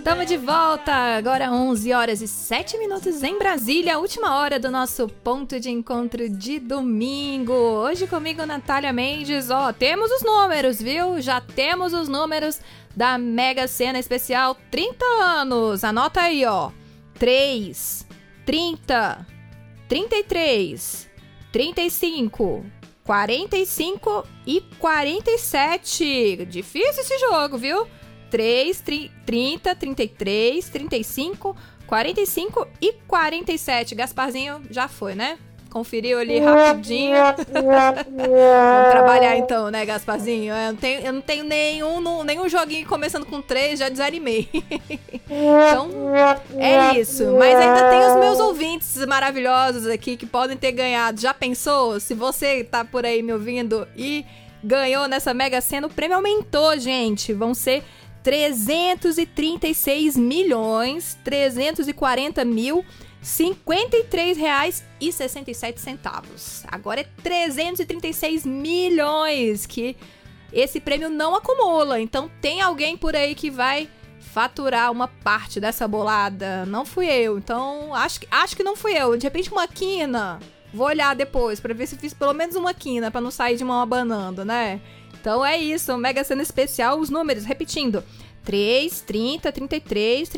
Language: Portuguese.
Tamo de volta, agora 11 horas e 7 minutos em Brasília, a última hora do nosso ponto de encontro de domingo. Hoje comigo, Natália Mendes. Ó, temos os números, viu? Já temos os números da Mega Sena Especial 30 anos. Anota aí, ó. 3, 30, 33, 35, 45 e 47. Difícil esse jogo, viu? 3, 30, 33, 35, 45 e 47. Gasparzinho já foi, né? Conferiu ali rapidinho. Vamos trabalhar então, né, Gasparzinho? Eu não tenho nenhum joguinho começando com 3, já desanimei. Então, é isso. Mas ainda tem os meus ouvintes maravilhosos aqui que podem ter ganhado. Já pensou? Se você tá por aí me ouvindo e ganhou nessa Mega Sena, o prêmio aumentou, gente. Vão ser 336 milhões, 340 mil, R$53,67. Agora é 336 milhões que esse prêmio não acumula. Então tem alguém por aí que vai faturar uma parte dessa bolada. Não fui eu, então acho que não fui eu. De repente uma quina. Vou olhar depois pra ver se fiz pelo menos uma quina pra não sair de mão abanando, né? Então é isso, Mega Sena Especial, os números, repetindo, 3, 30, 33,